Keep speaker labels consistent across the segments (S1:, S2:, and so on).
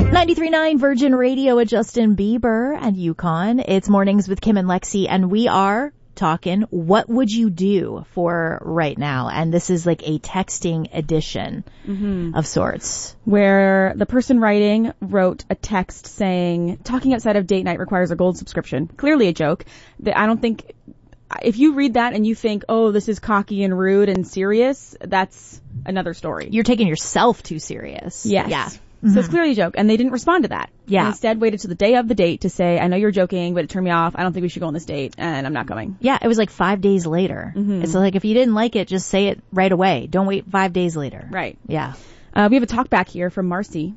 S1: 93.9 Virgin Radio with Justin Bieber and Yukon. It's Mornings with Kim and Lexi, and we are talking what would you do for right now. And this is like a texting edition of sorts.
S2: Where the person writing wrote a text saying, talking outside of date night requires a gold subscription. Clearly a joke. I don't think, if you read that and you think, oh, this is cocky and rude and serious, that's another story.
S1: You're taking yourself too serious.
S2: Yes.
S1: Yeah.
S2: So it's clearly a joke, and they didn't respond to that.
S1: Yeah.
S2: And instead waited to the day of the date to say, I know you're joking, but it turned me off. I don't think we should go on this date, and I'm not coming.
S1: Yeah, it was like 5 days later. It's like if you didn't like it, just say it right away. Don't wait 5 days later.
S2: Right.
S1: Yeah.
S2: We have a talk back here from Marcy.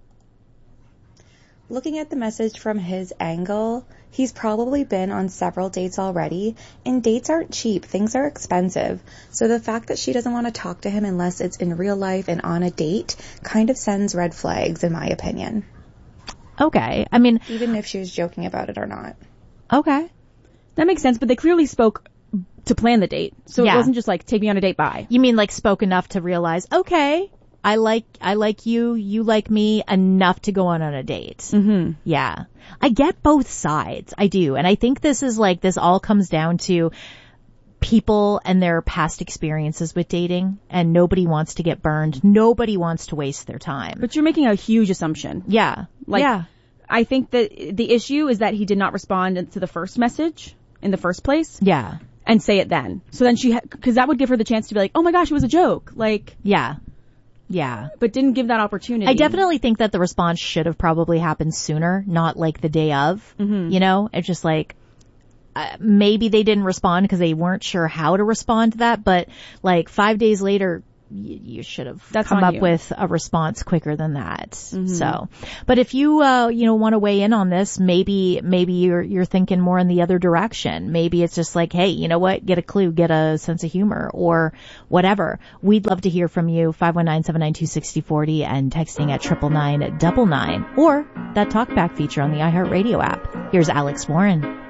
S3: Looking at the message from his angle, he's probably been on several dates already, and dates aren't cheap. Things are expensive. So the fact that she doesn't want to talk to him unless it's in real life and on a date kind of sends red flags, in my opinion.
S1: Okay. I mean,
S3: even if she was joking about it or not.
S1: Okay.
S2: That makes sense, but they clearly spoke to plan the date. So it wasn't just like, take me on a date, bye.
S1: You mean like spoke enough to realize, okay, I like you, you like me enough to go on a date. Yeah. I get both sides. I do. And I think this all comes down to people and their past experiences with dating, and nobody wants to get burned. Nobody wants to waste their time.
S2: But you're making a huge assumption.
S1: Yeah.
S2: I think that the issue is that he did not respond to the first message in the first place.
S1: Yeah.
S2: And say it then. So then because that would give her the chance to be like, oh my gosh, it was a joke. Like.
S1: Yeah. Yeah.
S2: But didn't give that opportunity.
S1: I definitely think that the response should have probably happened sooner, not like the day of. You know, it's just like, maybe they didn't respond because they weren't sure how to respond to that, but like 5 days later, you should have come up with a response quicker than that. So, but if you, want to weigh in on this, maybe you're thinking more in the other direction. Maybe it's just like, hey, you know what? Get a clue, get a sense of humor or whatever. We'd love to hear from you. 519-792-6040 and texting at 99999 or that talkback feature on the iHeartRadio app. Here's Alex Warren.